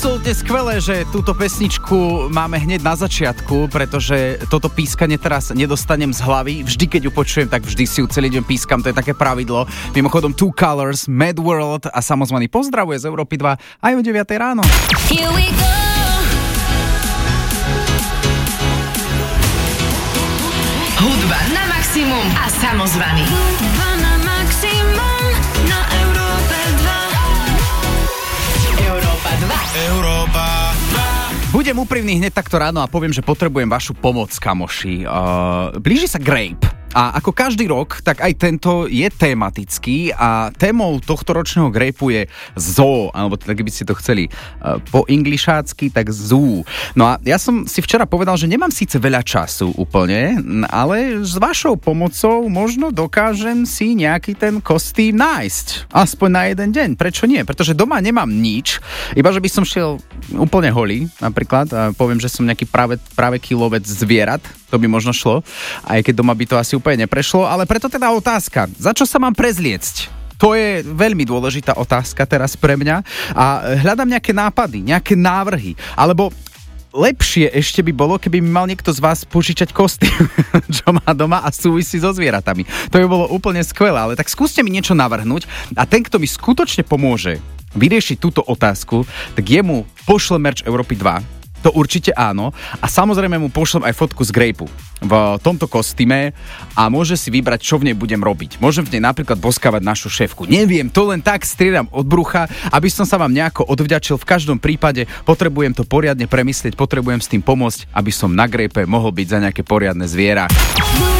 absolútne skvelé, že túto pesničku máme hneď na začiatku, pretože toto pískanie teraz nedostanem z hlavy. Vždy, keď ju počujem, tak vždy si ju celý deň pískam, to je také pravidlo. Mimochodom Two Colors, Mad World a samozvaný pozdravuje z Európy 2 aj o 9 ráno. Here we go. Hudba na maximum a samozvaný. Hudba na maximum na Európe 2. Európa 2. Európa 2. Budem úprimný hneď takto ráno a poviem, že potrebujem vašu pomoc, kamoši. Blíži sa Grape. A ako každý rok, tak aj tento je tematický a témou tohto ročného Grapeu je zoo, alebo tak by ste to chceli po anglišácky, tak zoo. No a ja som si včera povedal, že nemám síce veľa času úplne, ale s vašou pomocou možno dokážem si nejaký ten kostým nájsť. Aspoň na jeden deň. Prečo nie? Pretože doma nemám nič, iba že by som šiel úplne holý, napríklad, a poviem, že som nejaký práve kilovec zvierat, to by možno šlo, aj keď doma by to asi úplne neprešlo, ale preto teda otázka, za čo sa mám prezliecť? To je veľmi dôležitá otázka teraz pre mňa a hľadám nejaké nápady, nejaké návrhy, alebo lepšie ešte by bolo, keby mi mal niekto z vás požičať kostým, čo má doma a súvisí so zvieratami. To by bolo úplne skvelé, ale tak skúste mi niečo navrhnúť a ten, kto mi skutočne pomôže vyriešiť túto otázku, tak jemu pošle merch Európy 2. To určite áno. A samozrejme mu pošlem aj fotku z Grapeu v tomto kostýme a môže si vybrať, čo v nej budem robiť. Môžem v nej napríklad boskávať našu šéfku. Neviem, to len tak striedam od brucha, aby som sa vám nejako odvďačil. V každom prípade potrebujem to poriadne premyslieť, potrebujem s tým pomôcť, aby som na Grape mohol byť za nejaké poriadne zviera.